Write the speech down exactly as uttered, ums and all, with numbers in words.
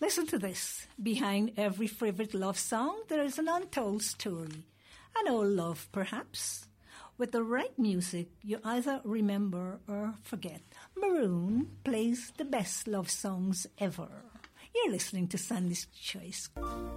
Listen to this. Behind every favorite love song, there is an untold story. An old love, perhaps. With the right music, you either remember or forget. Maroon plays the best love songs ever. You're listening to Sandy's Choice.